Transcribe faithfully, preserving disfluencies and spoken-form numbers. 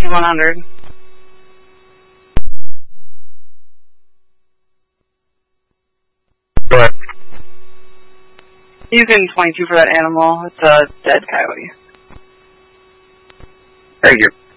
one hundred. Go ahead. Using twenty-two for that animal. It's a dead coyote. Thank you.